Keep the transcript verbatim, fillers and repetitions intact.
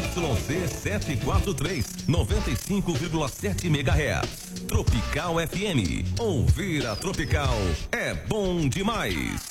C setecentos e quarenta e três, noventa e cinco vírgula sete megahertz. Tropical F M. Ouvir a Tropical é bom demais.